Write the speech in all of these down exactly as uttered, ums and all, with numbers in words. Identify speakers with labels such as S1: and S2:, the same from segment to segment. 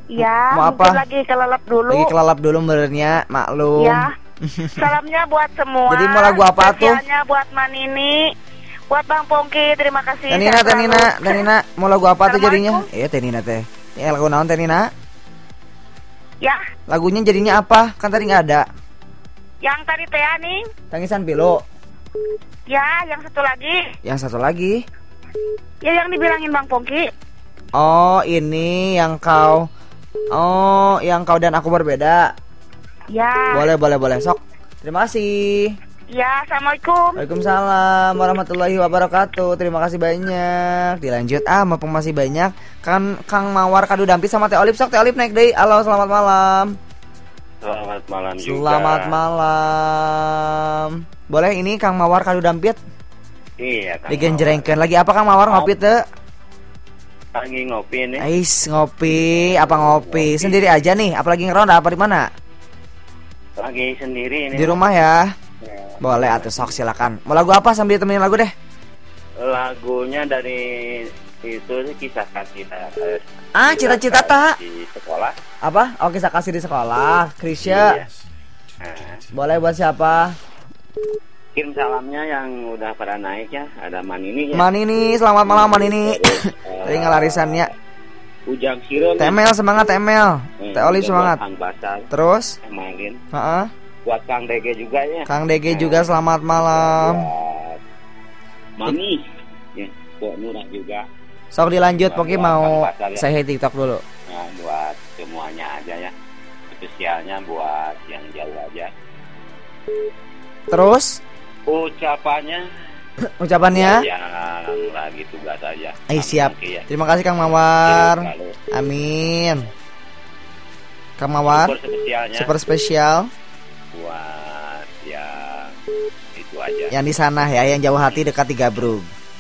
S1: Ya,
S2: mau
S1: mungkin
S2: apa?
S1: lagi kelelep dulu.
S2: Lagi kelelap dulu benernya, maklum.
S1: Ya. Salamnya buat semua.
S2: Jadi mau lagu apa tuh?
S1: Spesialnya buat Manini, buat Bang Pongki, terima kasih.
S2: Tenina,
S1: sehat
S2: Tenina,
S1: selalu.
S2: Tenina, mau lagu apa tuh jadinya?
S1: Assalamualaikum.
S2: Iya Tenina teh. Ya lagu naon Tenina?
S1: Ya,
S2: Lagunya jadinya apa? Kan tadi nggak ada.
S1: yang tadi teh nih.
S2: Tangisan Pilu.
S1: Ya, yang satu lagi.
S2: Yang satu lagi.
S1: Ya, yang dibilangin Bang Pongki.
S2: Oh, ini yang kau. Oh, yang kau dan aku berbeda.
S1: Ya.
S2: Boleh, boleh, boleh. Sok. Terima kasih.
S1: Ya, assalamualaikum.
S2: Waalaikumsalam warahmatullahi wabarakatuh. Terima kasih banyak. Dilanjut ah, mumpung masih banyak. Kan Kang Mawar Kadu Dampit sama Teh Olip. Sok Teh Olip naik deh. Halo, selamat malam.
S3: Selamat malam juga.
S2: Selamat malam. Boleh ini Kang Mawar Kadu Dampit?
S3: Iya, Kang
S2: Digenjrengkeun. Lagi apa Kang Mawar ngopi teu?
S3: Lagi ngopi nih.
S2: Ais ngopi, apa ngopi? Sendiri aja nih, apalagi ngeronda apa di mana?
S3: Lagi sendiri ini.
S2: Di rumah ya.
S3: Ya.
S2: Boleh atuh sok silakan. Mau lagu apa sambil temenin lagu deh?
S3: Lagunya dari itu kisah kasih eh,
S2: Ah, cita-cita tak?
S3: di sekolah.
S2: Apa? Oh, kisah kasih di sekolah. Krisya.
S3: Iya. Nah,
S2: Boleh buat siapa?
S3: kirim salamnya yang udah pada naik ya. Ada Manini ya.
S2: Manini, selamat malam Manini.
S3: Terus, eh,
S2: Tadi ngelarisannya.
S3: Ujang Siro.
S2: T M L semangat T M L. Teh Oli semangat.
S3: Kang Basar.
S2: Terus?
S3: Kemarin.
S2: Heeh.
S3: Buat Kang Dege juga ya.
S2: Kang Dege juga selamat malam.
S3: Buat Mami. Ya, buat Nurah juga.
S2: Sok dilanjut, Poki mau
S3: Kang Basar ya.
S2: saya TikTok dulu.
S3: Nah, buat semuanya aja ya. Spesialnya buat yang jauh aja.
S2: Terus
S3: Ucapannya
S2: ucapannya?
S3: yang lagi tugas aja.
S2: Eh siap.
S3: Oke, ya.
S2: Terima kasih Kang Mawar.
S3: Lalu,
S2: Amin. Kang Mawar,
S3: super spesialnya
S2: super spesial
S3: buat yang itu aja.
S2: yang di sana ya, yang jauh hati dekat di Gabrug.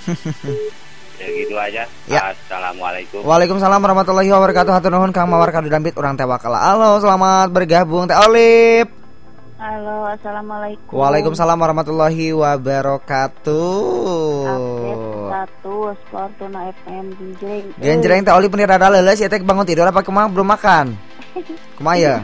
S3: Ya gitu aja.
S2: Ya.
S3: Assalamualaikum.
S2: Waalaikumsalam warahmatullahi wabarakatuh. Hatur nuhun Kang Mawar Kadu Dampit urang teh wakala. Halo, selamat bergabung Teh Olip.
S1: Halo, assalamualaikum.
S2: Waalaikumsalam warahmatullahi wabarakatuh.
S1: Update status Fortuna F M Genjreng.
S2: Genjreng Teh Olip ini rada leuleus ya teh bangun tidur apa kumaha belum makan? Kumaha ya?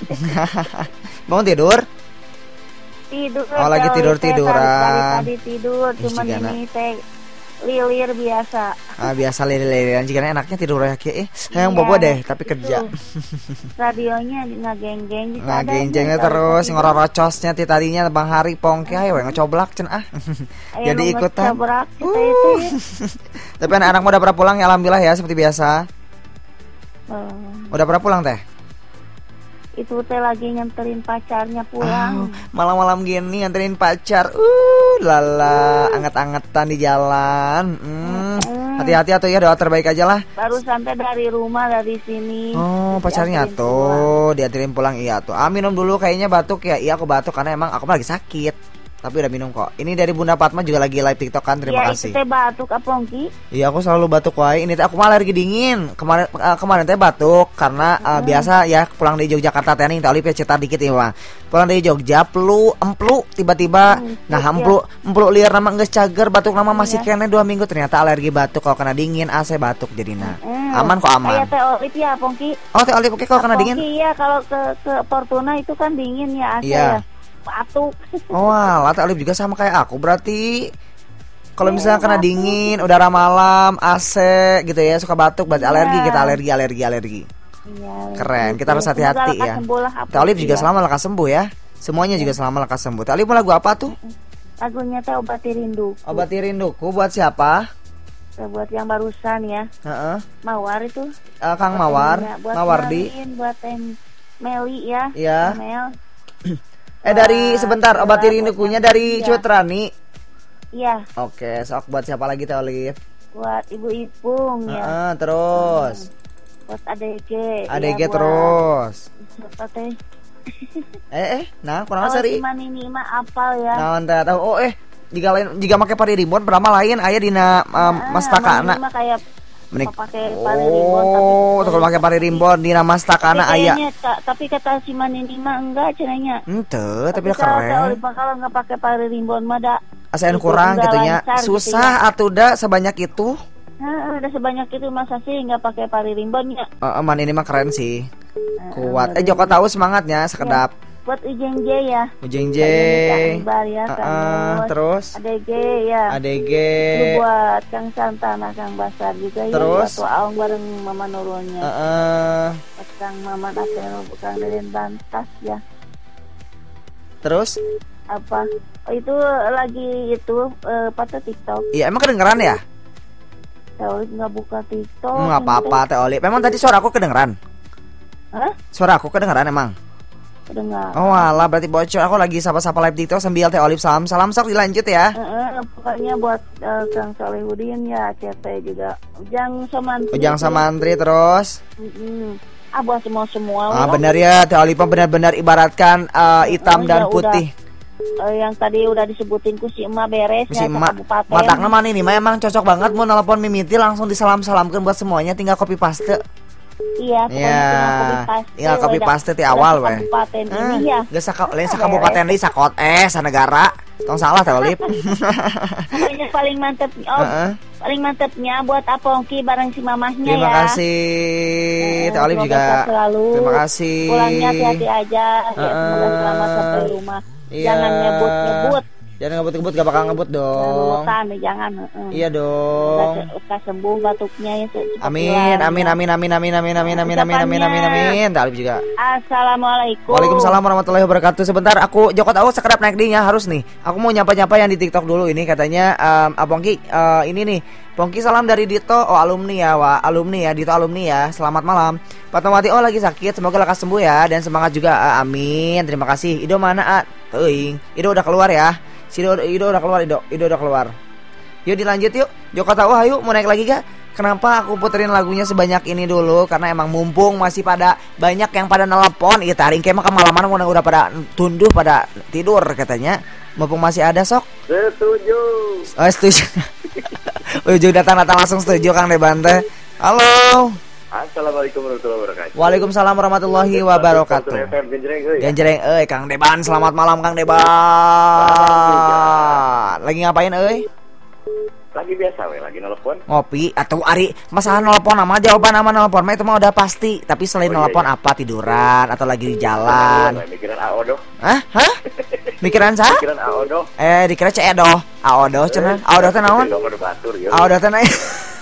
S2: Bangun tidur?
S1: Tidur.
S2: Oh, lagi
S1: Teh,
S2: tidur-tiduran.
S1: Tadi, tadi tidur,
S2: Ih,
S1: cuman
S2: cigana.
S1: ini teh lilir biasa.
S2: Ah, biasa lele-lelean jika enaknya tidur ya eh yang
S1: Iya,
S2: bobo deh tapi kerja.
S1: itu. Radionya ngageng-geng.
S2: Nah, genjengnya terus ngororocosnya ti tadinya Bang Hari Pongki ayo we ngecoblak cen ah. Jadi ikutan. Uh. Tapi anak-anak udah pernah pulang ya alhamdulillah ya seperti biasa.
S1: Um,
S2: Udah pernah pulang teh?
S1: itu teh lagi nganterin pacarnya pulang.
S2: Oh, malam-malam gini nganterin pacar. Uh, lala, anget-angetan di jalan. Hmm, hati-hati atuh ya, doa terbaik aja lah.
S1: Baru sampai dari rumah dari sini.
S2: Oh, pacarnya
S1: Dianterin
S2: tuh
S1: pulang.
S2: dianterin pulang iya tuh. Ah, minum dulu kayaknya batuk ya. Iya, aku batuk karena emang aku lagi sakit. Tapi udah minum kok. Ini dari Bunda Fatma juga lagi live TikTok kan. Terima
S1: ya,
S2: kasih.
S1: itu teh batuk apa Pongki?
S2: Iya, aku selalu batuk wae. Ini teh aku malah alergi dingin. Kemarin uh, kemarin teh batuk karena uh,
S1: Hmm.
S2: biasa ya pulang dari Yogyakarta teh nih, Olip ya cerita dikit ya, Bang. Pulang dari Jogja, flu, emplu tiba-tiba.
S1: Hmm,
S2: nah,
S1: ya.
S2: emplu, emplu liar nama geus cager, batuk nama masih
S1: Iya.
S2: kene dua minggu ternyata alergi batuk kalau kena dingin, A C batuk jadina.
S1: Hmm.
S2: Aman kok aman.
S1: Kayak teh Olip ya Pongki.
S2: Oh, teh Olip oke kalau kena dingin.
S1: Pongki ya kalau ke ke Fortuna itu kan dingin ya A C
S2: Iya.
S1: ya. Batuk.
S2: Oh, alah, teh Olip juga sama kayak aku berarti. Kalau
S1: Iya,
S2: misalnya kena
S1: batuk.
S2: dingin, udara malam, A C gitu ya, suka batuk berarti
S1: Iya.
S2: alergi kita alergi alergi alergi.
S1: Iya.
S2: Keren, kita harus
S1: Semoga
S2: hati-hati
S1: lekas
S2: ya.
S1: sembuh lah, apa
S2: Teh Olip juga
S1: iya.
S2: selama lekas sembuh ya. Semuanya juga selama lekas sembuh. Teh Olip mau lagu apa tuh?
S1: Lagunya teh Obati Rindu.
S2: Obati rinduku buat siapa?
S1: Buat yang barusan ya.
S2: Heeh.
S1: Mawar itu.
S2: Eh, Kang
S1: Buat
S2: Mawar,
S1: ininya, buat
S2: Mawardi.
S1: Melin, buat em Meli ya.
S2: Iya.
S1: Mel.
S2: Eh dari
S1: Buat
S2: sebentar,
S1: Bella,
S2: Obati
S1: buat
S2: rindukunya
S1: yang
S2: dari
S1: ketiga.
S2: Cutrani.
S1: Iya,
S2: Oke, sok buat siapa lagi Teh Olip?
S1: buat Ibu Ipung ya.
S2: Heeh, terus.
S1: Buat A D G.
S2: A D G
S1: ya, buat
S2: terus.
S1: siapa teh?
S2: Eh eh, nah kurang
S1: Kalau
S2: seri.
S1: si Manini mah apal ya.
S2: Nah, teh tahu. Oh eh, jika lain jika make pari rimbon berapa lain aya dina um,
S1: Ah,
S2: mastakana.
S1: Manini mah kayak
S2: Menik.
S1: pakai pari rimbon tapi
S2: Oh, tuh kalau make pari rimbon dina mastakana
S1: tapi
S2: aya.
S1: kayaknya, ta- tapi kata si Manini mah enggak cenanya.
S2: Henteu, tapi udah
S1: kalau
S2: keren.
S1: Teh Olip mah kalau enggak pakai pari rimbon mah da
S2: Asain
S1: itu
S2: kurang
S1: enggak
S2: gitu nya.
S1: lancar gitu
S2: Susah atuh da sebanyak itu.
S1: Nah, udah sebanyak itu masa sih nggak pakai paririmbon ya?
S2: Oh, aman ini mah keren sih. Kuat. Eh Joko tahu semangatnya sekedap.
S1: Ya. Buat Ujeng J ya.
S2: Ujeng J.
S1: Bar ya,
S2: uh, uh, terus
S1: A D G ya.
S2: A D G.
S1: Itu buat Kang Santana, Kang Basar juga
S2: terus?
S1: ya. Buat Aung bareng Mama Nurulnya.
S2: Uh, uh.
S1: Buat Kang Maman Asero, Kang Deden Bantas ya.
S2: Terus?
S1: Apa? Oh, itu lagi itu uh, foto TikTok.
S2: Iya emang kedengeran ya?
S1: Teh Olip nggak buka TikTok.
S2: Nggak apa-apa Teh Olip. Memang tadi suara aku kedengeran?
S1: Hah?
S2: Suara aku kedengeran emang?
S1: Kedengar.
S2: Oh alah berarti bocor. Aku lagi sapa-sapa live TikTok sambil Teh Olip salam. Salam sok dilanjut ya.
S1: Uh, uh, pokoknya buat uh, Kang Solehudin ya, C T juga. Ujang Samantri.
S2: Ujang Samantri terus.
S1: Mm-hmm. Ah buat semua semua.
S2: Ah benar ya Teh Olip benar-benar ibaratkan uh, hitam oh, dan ya, putih.
S1: Udah. Uh, yang tadi udah disebutin ku si Emak beres
S2: si Emak. Matakna mana ini mah emang cocok banget mau nelpon Mimiti langsung disalam-salamkan buat semuanya tinggal copy paste.
S1: Iya,
S2: ya, tinggal copy paste di awal weh.
S1: Kabupaten ini ya.
S2: Geus lain sakabupaten deui sakot eh sanegara. Tong salah Teh Olip.
S1: Pokoknya paling mantep oh, uh-uh. paling mantepnya buat Apongki bareng si mamahnya
S2: Terima
S1: ya.
S2: Terima kasih. Uh, Teh Olip juga.
S1: Selalu.
S2: Terima kasih.
S1: Pulangnya hati-hati aja uh-uh. ya, semoga selamat sampai rumah. Iya. Jangan ngebut-ngebut.
S2: Jangan ngebut-ngebut, gak bakal ngebut dong.
S1: Jangan, jangan. Uh.
S2: Iya dong.
S1: Udah sembuh batuknya ya.
S2: Amin, amin, amin, amin, amin, amin, amin, amin, amin, amin, amin, amin. Talib juga.
S1: Assalamualaikum.
S2: Waalaikumsalam warahmatullahi wabarakatuh. Sebentar, aku Joko tahu sekedap naik dinya harus nih. Aku mau nyapa-nyapa yang di TikTok dulu ini katanya um, Apongki uh, ini nih. Pongki salam dari Dito, oh alumni ya, wah alumni ya, Dito alumni ya. Selamat malam. Fatmawati oh lagi sakit, semoga lekas sembuh ya dan semangat juga. Uh, amin. Terima kasih. Ido mana, ah? Teuing. Ido udah keluar ya. Si Ido, Ido udah keluar, Ido. Ido udah keluar. Yuk dilanjut yuk. Joko tahu ayo mau naik lagi gak? Kenapa aku puterin lagunya sebanyak ini dulu? Karena emang mumpung masih pada banyak yang pada nelpon. Iya taring kayak mah kemalaman udah, udah pada tunduh pada tidur katanya. Mumpung masih ada sok.
S3: Setuju.
S2: Oh setuju. Ujung datang-datang langsung setuju Kang Deban teh. Halo.
S3: Assalamualaikum warahmatullahi wabarakatuh.
S2: Waalaikumsalam warahmatullahi wabarakatuh. Genjreng euy Kang Deban, selamat malam Kang Deban. Lagi ngapain euy?
S3: Lagi biasa we, lagi nelpon.
S2: Ngopi atau Ari, masalah nelpon nama jawaban nama nelpon mah itu mah udah pasti. Tapi selain oh, nelpon iya, iya. apa tiduran atau lagi di jalan?
S3: Mikiran A O doh.
S2: Hah? Hah? Mikiran sa?
S3: Mikiran A O doh.
S2: Eh, dikira C E doh. A O doh cenah. A O doh teh naon? A O doh teh naon?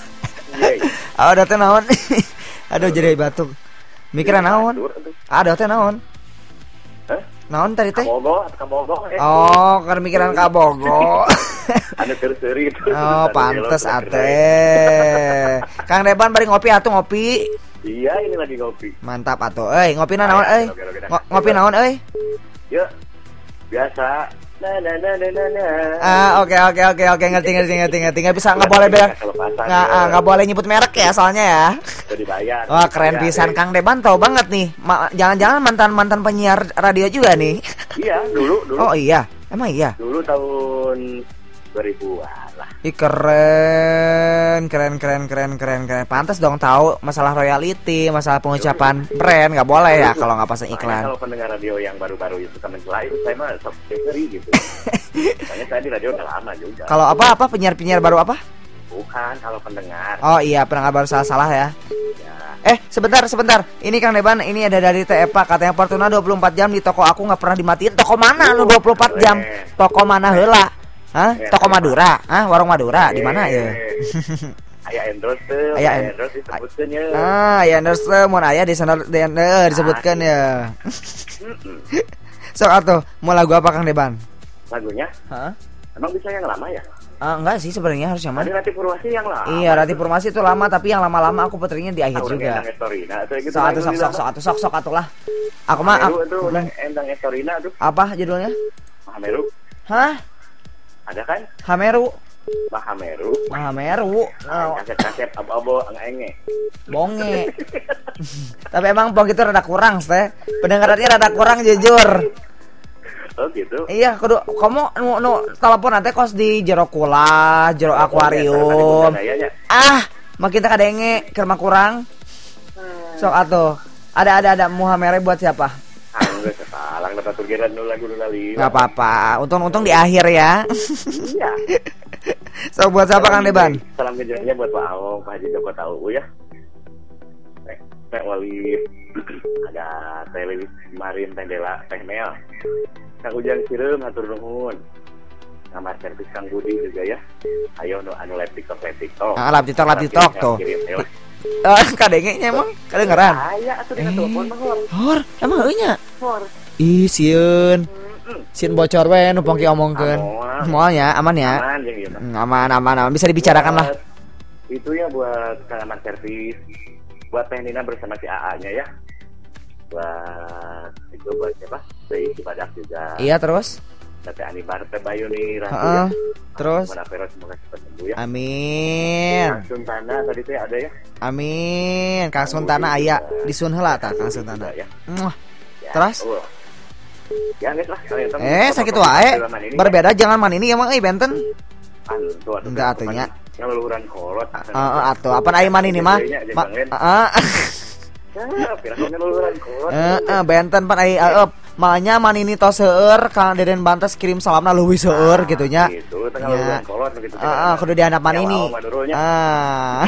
S2: A O doh teh naon? Aduh jadi batuk. Mikiran naon? Aduh teh naon?
S3: Hah?
S2: Naon tadi teh?
S3: Kabogo, kabogo.
S2: Oh, karena mikiran kabogo.
S3: Ada seri-seri itu.
S2: Oh, pantes ate. Kang Deban bari ngopi atuh ngopi.
S3: Iya, ini lagi ngopi.
S2: Mantap atuh. Euy, ngopi naon euy? Ngopi naon euy?
S3: Yuk. Biasa. Nah, nah, nah, nah, nah.
S2: Ah, oke okay, oke okay, oke okay, oke ngerti ngerti ngerti ngerti. Enggak bisa enggak boleh beda. Enggak enggak boleh nyebut merek ya soalnya ya.
S3: Sudah dibayar.
S2: Wah, keren pisan Kang Deban tahu banget nih. Ma- jangan-jangan mantan-mantan penyiar radio juga nih.
S3: Iya, dulu dulu.
S2: Oh iya. Emang iya.
S3: Dulu tahun dua ribuan lah.
S2: Ih keren, keren, keren, keren, keren, keren. Pantas dong tahu masalah royalty, masalah pengucapan brand, nggak boleh ya kalau nggak pasang iklan.
S3: Kalau pendengar radio yang baru-baru itu kan mencela itu saya mah subscriber gitu. Makanya saya di radio udah lama juga.
S2: Kalau apa apa penyiar-penyiar baru apa?
S3: Bukan, kalau pendengar.
S2: Oh iya, pendengar baru salah-salah ya.
S3: Ya.
S2: Eh sebentar sebentar, ini Kang Deban, ini ada dari T E P A katanya Fortuna dua puluh empat jam di toko aku nggak pernah dimatiin. Toko mana lu dua puluh empat jam? Toko mana heula? Hah? Ya, toko Madura? Hah? Warung Madura? Di mana ya?
S3: Aya endorse teh, aya endorse disebutkeun ya.
S2: Ah, aya endorse teh mun aya di sana disebutkeun ya. Sok atuh, mau lagu apa Kang Deban?
S3: Lagunya?
S2: Heeh.
S3: Emang bisa yang lama ya?
S2: Ah, enggak sih sebenarnya harus yang mana?
S3: Rati Purwasi yang lama.
S2: Iya, Rati Purwasi itu lama tapi yang lama-lama aku puterinnya di akhir juga. Sok atuh sok sok sok atuh sok sok atuh lah. Aku mah
S3: aduh Endang Estorina aduh.
S2: Apa judulnya?
S3: Hameru.
S2: Hah?
S3: Ada kan?
S2: Hameru.
S3: Mahameru.
S2: Mahameru.
S3: Oh. Kaset-kaset abo-abo ngenge.
S2: Bonge. Tapi emang pong itu rada kurang, teh. Pendengarannya rada kurang jujur.
S3: Oh gitu.
S2: Iya, kudu kamu nu nu telepon nanti kos di jero kula, jero akuarium. Ah, mah kita kadenge keur mah kurang. Sok atuh. Ada ada ada Muhamere buat siapa?
S3: Angga salah dapat turgeran nu lagu nu lali.
S2: Enggak apa-apa. Untung-untung di akhir ya.
S3: Iya.
S2: So buat siapa Kang Deban?
S3: Salam gejolaknya buat Pak Aong, Pak Haji Joko tahu ya. Teh Teh Wali, ada Teh Lilis Marin, Teh Dela, Teh Mel. Kang Ujang Sireum hatur nuhun. Nama servis Kang Budi juga ya. Ayo nu anu live TikTok live TikTok.
S2: Ah, live TikTok live TikTok tuh. Eh, kadengenya emang kedengeran.
S3: Aya atuh dina telepon mah hor.
S2: Hor, emang heuh nya?
S3: Hor.
S2: Ih, sieun. Sieun bocor we nu Pongki omongkeun. Moal ya, aman ya.
S3: Aman jeung ieu mah.
S2: Hmm, Aman, aman, aman. Bisa dibicarakan lah.
S3: Itu ya buat Kang servis. Buat Teh Nina bersama si A A-nya ya. Buat itu buat siapa? Dari Cibadak juga.
S2: Iya, terus?
S3: Teh Ani Bar, Teh Bayuni Rantu
S2: Heeh.
S3: ya.
S2: Terus?
S3: Semoga Vero semoga cepat sembuh ya.
S2: Amin.
S3: Kang Suntana tadi teh ada ya.
S2: Amin. Kang Suntana aya di Sun heula tah Kang Suntana.
S3: Ya.
S2: Muah.
S3: Ya,
S2: Terus?
S3: oh. Ya geus lah. kalian tahu.
S2: Eh, sakitu wae. Berbeda jangan man ini emang euy benten.
S3: Anu, atuh,
S2: Enggak atunya.
S3: Ngeluhuran kolot.
S2: Heeh, atuh. Apa ai man ini mah? Ma- Heeh.
S3: Ya, pirang ngeluhuran kolot.
S2: Heeh, benten pan ai aeup. Manya man ini tos seueur Kang Deden Bantes kirim salamna leuwih seueur gitu nya.
S3: Gitu, tengah ngeluhuran kolot gitu.
S2: Heeh, kudu dihandap man ini. Ah.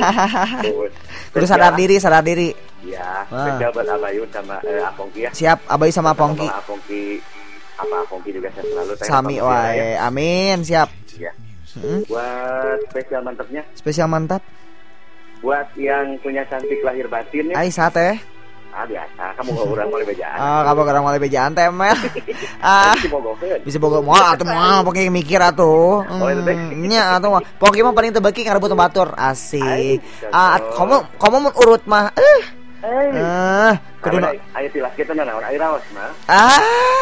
S2: Kudu sadar diri, sadar diri.
S3: Ya,
S2: Wah.
S3: spesial buat Abayun sama eh, Apongki ya.
S2: Siap, Abai sama Pongki.
S3: Sama Apongki, apa Apongki juga saya selalu teh.
S2: Sami wae. Amin, siap.
S3: Ya.
S2: Heeh.
S3: Buat spesial mantapnya,
S2: Spesial mantap.
S3: buat yang punya cantik lahir batin ya.
S2: Aisyah teh.
S3: Ah biasa, kamu gak urang mulai bejaan.
S2: Ah, kamu orang mulai bejaan teh mel. Ah,
S3: Si bogokeun.
S2: bisa bogo moal atuh moal pokoknya mikir atuh.
S3: Oh, itu teh.
S2: Hmm, nya atuh mah. Pokoknya mah paling tebeki ngarebut batur. Asik.
S3: Ay,
S2: Ah,
S3: cocok.
S2: kamu kamu mun urut mah. Eh.
S3: Eh,
S2: Ah, kudu
S3: kudu ayo tilas kita naon air raos mah.
S2: Ah.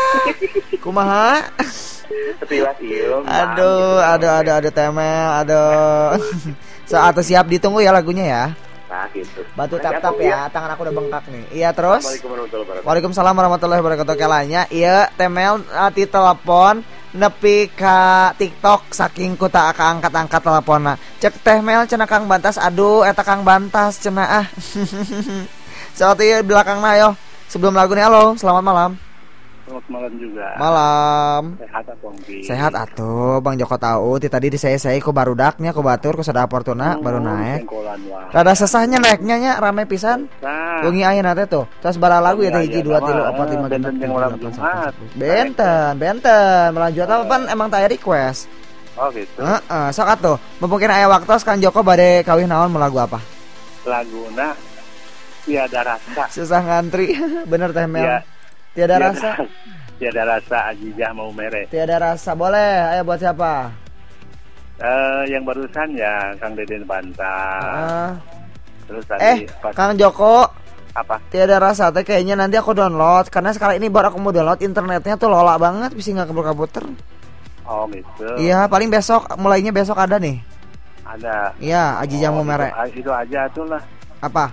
S2: Kumaha?
S3: Tilas ieu.
S2: Aduh, aduh, aduh, aduh temel, aduh. So, atau siap ditunggu ya lagunya ya.
S3: Nah, gitu.
S2: Batu
S3: Nah,
S2: tap-tap
S3: siapa,
S2: ya, tangan aku udah bengkak nih. Iya, terus?
S3: Assalamualaikum warahmatullahi wabarakatuh.
S2: Waalaikumsalam warahmatullahi wabarakatuh kalanya. Iya, temel ati telepon nepi ka TikTok saking ku tak angkat-angkat teleponna. Cek teh Mel cenah Kang Bantas. Aduh, eta Kang Bantas cenah ah. So, ieu belakangna yo. Sebelum lagu nih, halo, selamat malam.
S3: Selamat malam juga.
S2: Malam.
S3: Sehat Apongki.
S2: Sehat atuh, Bang Joko tahu. Ti tadi di saya-saya ku barudaknya, ku batur, ku sada Fortuna baru naik. Rada sesahnya naiknya nya rame pisan.
S3: Nah,
S2: Wengi ayeuna teh tuh. Terus bara lagu ya teh hiji dua tilu empat lima
S3: benten yang orang Jumat.
S2: Benten, benten. Melanjut apa pan emang taya request.
S3: Oh gitu.
S2: Heeh, sok atuh. Mungkin aya waktos Kang Joko bade kawih naon mau lagu apa?
S3: Laguna tiada rasa.
S2: Susah ngantri. Bener teh Mel.
S3: Iya.
S2: Tiada rasa.
S3: Tiada rasa Ajijah mau mere.
S2: Tiada rasa. Boleh. Ayo buat siapa?
S3: Eh yang barusan ya Kang Deden Bantas.
S2: Heeh.
S3: Terus tadi
S2: Eh,
S3: pas
S2: Kang Joko,
S3: apa?
S2: tiada rasa teh kayaknya nanti aku download karena sekarang ini baru aku mau download internetnya tuh lola banget bisa nggak kabur-kabuter.
S3: Oh gitu.
S2: Iya paling besok mulainya besok ada nih.
S3: Ada.
S2: Iya Aji Jamu
S3: Oh,
S2: Merek.
S3: Itu, itu aja tuh lah.
S2: Apa?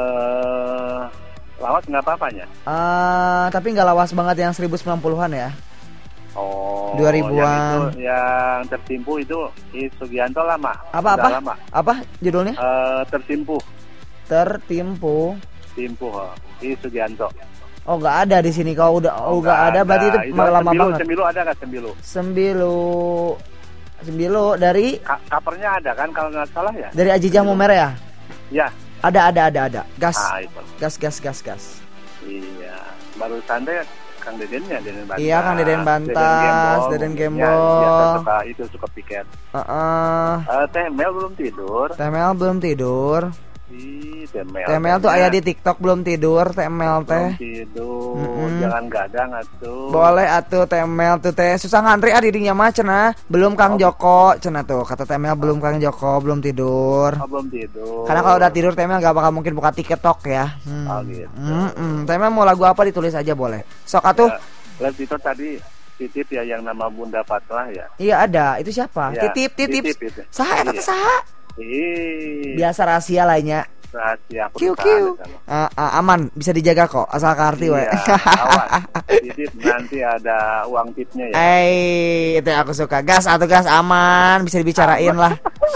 S3: Eh lawat nggak apa-apanya.
S2: Eh tapi nggak lawas banget yang seribu sembilan puluhan ya.
S3: Oh.
S2: dua ribuan.
S3: Yang, itu, yang tertimpu itu I Sugianto lama.
S2: Apa
S3: Sudah
S2: apa?
S3: Lama.
S2: Apa judulnya?
S3: Eh tertimpu.
S2: Tertimpu.
S3: Timpu oh. I Sugianto.
S2: Oh nggak ada di sini kalau udah oh nggak ada berarti itu
S3: Itu
S2: lama
S3: sembilu,
S2: banget.
S3: Sembilu ada nggak sembilu?
S2: Sembilu. Sembilu dari
S3: Ka- covernya ada kan kalau nggak salah ya?
S2: dari Aji Jamu Merek ya?
S3: Ya.
S2: Ada ada ada ada. Gas.
S3: Ah itu.
S2: Gas gas gas gas.
S3: Iya. Baru santai Kang Deden ya Deden Bantas.
S2: Iya, Kang Deden Bantas, Deden Gembol.
S3: Ya, biasa suka itu suka piket.
S2: Heeh.
S3: Eh, Teh Mel belum tidur.
S2: Temel belum tidur.
S3: Ih, Teh Mel.
S2: Temel tuh aya di TikTok belum tidur, Temel
S3: Belum
S2: teh.
S3: tidur.
S2: Mm-mm.
S3: Jangan gadang atuh.
S2: Boleh atuh Temel tuh teh. Susah ngantri ah didinya mah cenah. Belum Kang
S3: Oh.
S2: Joko cenah tuh. Kata Temel belum Kang Joko, belum tidur.
S3: Oh, belum tidur.
S2: Karena kalau udah tidur Temel gak bakal mungkin buka TikTok ya. Hmm.
S3: Oh, gitu.
S2: Mm-mm. Temel mau lagu apa ditulis aja boleh. Sok atuh.
S3: Ya, lihat itu tadi titip ya yang nama Bunda Patlah ya.
S2: Iya ada. Itu siapa?
S3: Ya,
S2: Titip, titip.
S3: titip itu.
S2: Saha eta teh
S3: Iya.
S2: saha?
S3: Ih,
S2: Biasa rahasia lainnya.
S3: rahasia
S2: Kiu
S3: perusahaan
S2: kiu.
S3: itu.
S2: Ah, ah, aman, bisa dijaga kok. Asal karti we.
S3: Iya, awas. Titip nanti ada uang tipnya ya.
S2: Eh, itu yang aku suka. Gas atau gas aman, bisa dibicarain lah.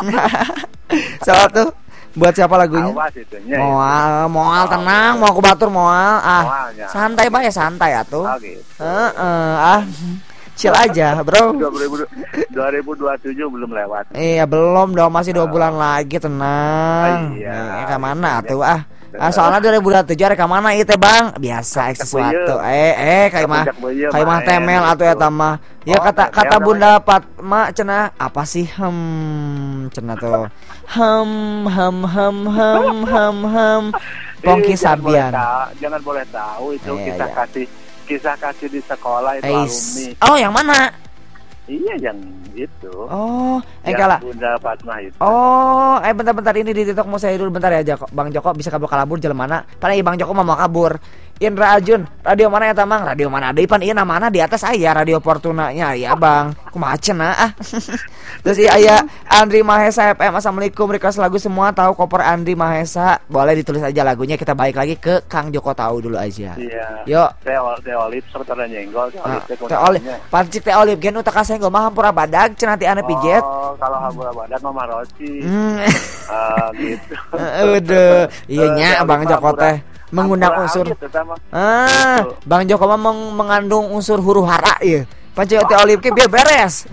S2: Soal tuh buat siapa lagunya?
S3: Awas itunya.
S2: Moal, moal tenang, mau aku batur moal. Ah,
S3: Moalnya.
S2: santai bae, santai atuh.
S3: Oh, gitu.
S2: Heeh, ah. Chill aja, bro.
S3: dua ribu dua ribu dua puluh tujuh belum lewat.
S2: Iya, belum dong, masih dua bulan lagi, tenang.
S3: Iya.
S2: Eh, ke mana tuh ah? Ah, soalnya dua ribu dua puluh tujuh ada ke mana itu Bang? Biasa sesuatu. Eh eh kayak mah kayak mah temel atau ya tamah. Ya kata kata Bunda Fatma cenah apa sih hem cenah tuh. Hem hem hem hem hem hem. Pongki Sabian.
S3: Jangan boleh tahu itu
S2: eh,
S3: kisah
S2: iya.
S3: kasih kisah kasih di sekolah itu
S2: Eis.
S3: alumni.
S2: Oh, yang mana?
S3: Iya yang itu.
S2: Oh, eh
S3: yang
S2: kalah.
S3: Bunda Fatma itu.
S2: Oh, eh bentar-bentar ini di TikTok mau saya dulu bentar ya Joko. Bang Joko bisa kabur kalabur jalan mana? Padahal Bang Joko mau kabur. Indra Ajun, radio mana ya Tamang? Radio mana? Ada Ipan iya mana di atas aya radio Fortuna-nya ya Bang. Kumaha cenah ah. Terus iya aya Andri Mahesa F M. Assalamualaikum, request lagu semua tahu koper Andri Mahesa. Boleh ditulis aja lagunya, kita balik lagi ke Kang Joko tahu dulu aja.
S3: Iya.
S2: Yuk.
S3: Teh teh olip serta nyenggol, teh olip teh
S2: Teh olip, pancik teh olip gen utak kasenggol mah hampura badag cenah ti ane pijet.
S3: Oh, kalau hampura badag mah Rosi.
S2: Hmm.
S3: Ah, gitu.
S2: Udah, iya nya Bang Joko teh mengundang unsur. Ah, Bang Joko mah meng- mengandung unsur huru hara ya. Pancik teh olip ke biar beres.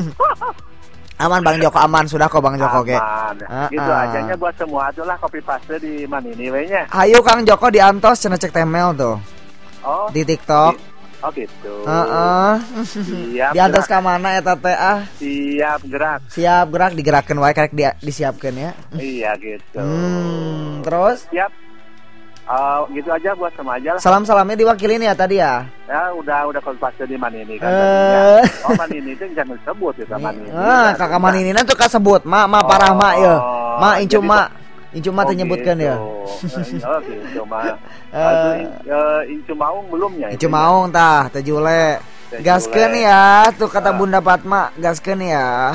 S2: Aman Bang Joko, aman sudah kok Bang Joko ge.
S3: Aman. Gitu aja nya buat semua atulah copy paste di mana ini we nya.
S2: Ayo Kang Joko diantos cenah cek temel tuh.
S3: Oh.
S2: Di TikTok.
S3: Di, oh gitu.
S2: Heeh.
S3: Siap.
S2: Diantos
S3: gerak.
S2: ka mana eta teh ah?
S3: Siap gerak.
S2: Siap gerak digerakkeun wae karek dia disiapkeun ya.
S3: Iya gitu.
S2: Hmm, terus
S3: Siap. Uh, gitu aja buat sama aja lah.
S2: salam-salamnya diwakilin ya tadi ya.
S3: Ya udah udah copy paste di mana ini kan.
S2: Eh.
S3: tadinya. Oh mana ini itu jangan disebut ya sama ini.
S2: Ah, kakak Maninina tuh kasebut, mak mak parah mak ya. Mak incu mak, incu mak menyebutkan ya.
S3: Oh gitu mak.
S2: Eh.
S3: Incu maung belum ya?
S2: Incu maung tah, teh jule.
S3: Teh
S2: Gaskeun
S3: jule.
S2: ya, tuh kata Bunda Fatma, gaskeun ya.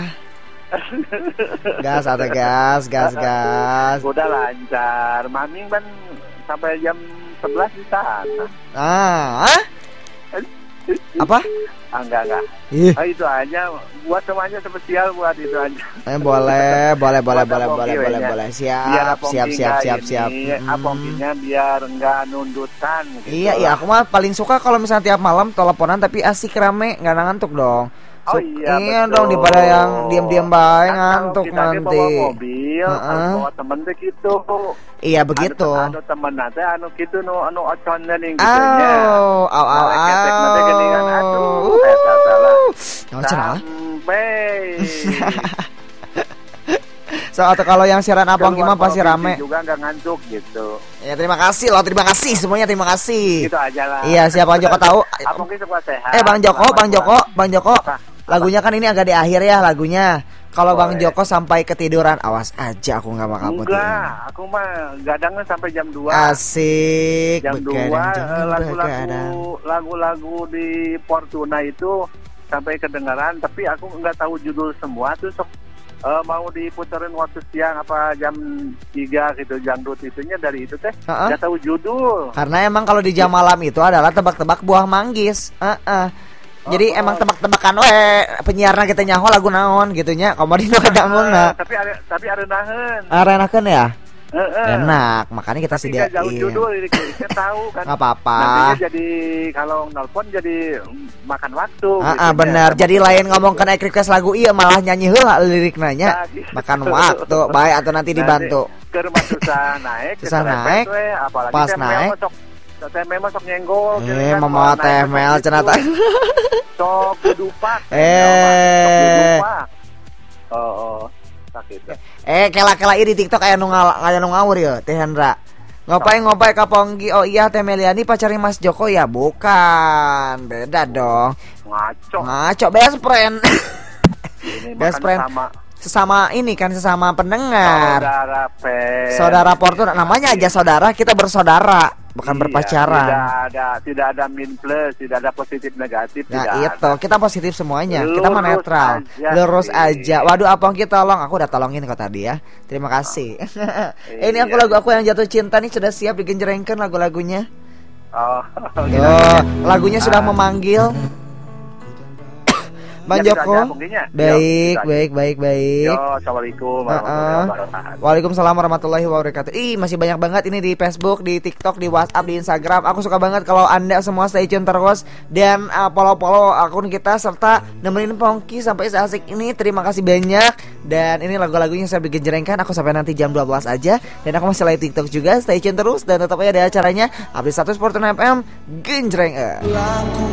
S2: Gas atau gas, gas, gas.
S3: Udah lancar. Maming ban sampai jam sebelas di sana.
S2: Ah, ah? Apa?
S3: Ah, enggak enggak.
S2: Ih,
S3: Ah, itu aja buat semuanya spesial buat itu aja.
S2: eh, boleh, boleh, boleh,
S3: Buat
S2: boleh,
S3: Apongki
S2: boleh, boleh,
S3: we-nya.
S2: boleh.
S3: Biar
S2: Siap,
S3: Apongki
S2: siap, siap,
S3: nggak
S2: siap,
S3: ini,
S2: siap. Hmm.
S3: Apongkinya biar enggak nundutan gitu.
S2: Iya, iya, aku mah paling suka kalau misalnya tiap malam teleponan tapi asik rame, nggak ngantuk dong.
S3: Oh
S2: Su-
S3: iya,
S2: dong
S3: betul.
S2: daripada yang diam-diam bae
S3: Kan
S2: ngantuk
S3: kalau kita
S2: nanti.
S3: bawa mobil,
S2: Heeh.
S3: harus bawa temen teh gitu.
S2: Iya begitu.
S3: Anu, anu temen nanti anu gitu nu anu ocon nih gitu nya.
S2: Au, au, au,
S3: Nah, ketek nanti
S2: au.
S3: geuningan aduh, eta salah.
S2: Yang cenah.
S3: Sampai.
S2: So atau kalau yang siaran Abang
S3: Keluar
S2: gimana pasti
S3: provinsi
S2: rame.
S3: juga nggak ngantuk gitu.
S2: Ya terima kasih loh, terima kasih semuanya terima kasih.
S3: Gitu aja lah.
S2: Iya, siapa Bang Joko tahu.
S3: Apa mungkin semua sehat.
S2: Eh Bang Joko, Bang Joko, Bang Joko.
S3: Apa?
S2: Lagunya kan ini agak di akhir ya lagunya. Kalau Bang
S3: Boleh.
S2: Joko sampai ketiduran, awas aja aku nggak bakal
S3: Enggak,
S2: putihin.
S3: aku mah gadangnya sampai jam dua.
S2: Asik.
S3: Jam dua
S2: begadang,
S3: eh,
S2: jangan
S3: lagu-lagu
S2: begadang.
S3: lagu-lagu di Fortuna itu sampai kedengaran, tapi aku nggak tahu judul semua tuh sok eh, mau diputerin waktu siang apa jam tiga gitu jangdut itunya dari itu teh
S2: Heeh.
S3: nggak tahu judul.
S2: Karena emang kalau di jam malam itu adalah tebak-tebak buah manggis. Heeh. Jadi
S3: Oh,
S2: emang
S3: oh.
S2: tebak-tebakan we penyiarna kita nyaho lagu naon gitu nya. Komodino kadanguna.
S3: Eh, tapi ada tapi ada nahen.
S2: Arenakeun ya?
S3: Heeh.
S2: Enak, makanya kita
S3: Tapi nggak jauh
S2: sediain.
S3: judul ini kita tahu kan.
S2: Nggak apa-apa.
S3: Nantinya jadi kalau nelpon jadi makan waktu.
S2: Ah,
S3: gitu
S2: ah,
S3: nya.
S2: benar. Jadi lain ngomong kena request lagu iya malah nyanyi heula lirik nanya.
S3: Nah, gitu.
S2: Makan waktu, baik atau nanti dibantu.
S3: Ke rumah susah naik,
S2: Susah
S3: keserempet
S2: naik,
S3: we, apalagi
S2: pas
S3: teh mel
S2: naik.
S3: masuk teh mel masuk nyenggol gitu
S2: Eh,
S3: kan,
S2: mama
S3: kalau naik
S2: teh
S3: masuk
S2: mel
S3: gitu.
S2: cenah tah.
S3: Sok dudupak.
S2: Eh.
S3: Oh, oh. Sakit.
S2: Eh, kela-kela ieu di TikTok aya nu ngal- aya nu ngawur ya, Teh Hendra. Ngopai ngopai ka Pongki. Oh iya Teh Meliani pacarnya Mas Joko ya? Bukan. Beda dong.
S3: Ngaco.
S2: Ngaco best friend.
S3: Ini
S2: Best
S3: makan
S2: friend.
S3: sama
S2: Sesama ini kan sesama pendengar.
S3: saudara pe.
S2: Saudara Fortuna namanya aja saudara, kita bersaudara, bukan
S3: Iya,
S2: berpacaran.
S3: Tidak ada, tidak ada min plus, tidak ada positif negatif,
S2: Nah
S3: tidak
S2: itu
S3: ada.
S2: kita positif semuanya, kita mah
S3: Lurus
S2: netral,
S3: aja,
S2: lurus
S3: iya.
S2: aja. Waduh Apong kita tolong, aku udah tolongin kok tadi ya. Terima kasih. Eh, ini aku
S3: Iya.
S2: lagu aku yang jatuh cinta nih sudah siap digenjrengkan lagu-lagunya.
S3: Oh,
S2: Tuh, lagunya sudah memanggil. Bang
S3: Ya,
S2: Joko.
S3: bisa aja, mungkinnya.
S2: Baik,
S3: Yo, bisa
S2: baik, baik, baik.
S3: Yo, assalamualaikum
S2: Uh-uh.
S3: warahmatullahi wabarakatuh.
S2: Waalaikumsalam warahmatullahi wabarakatuh. Ih, masih banyak banget ini di Facebook, di TikTok, di WhatsApp, di Instagram. Aku suka banget kalau Anda semua stay tune terus dan uh, follow-follow akun kita serta nemenin Pongki sampai seasik ini. Terima kasih banyak. Dan ini lagu-lagunya saya bikin jerengkan. Aku sampai nanti jam dua belas aja. Dan aku masih live TikTok juga. Stay tune terus dan tetap aja ada acaranya Update Status Fortune F M Genjreng.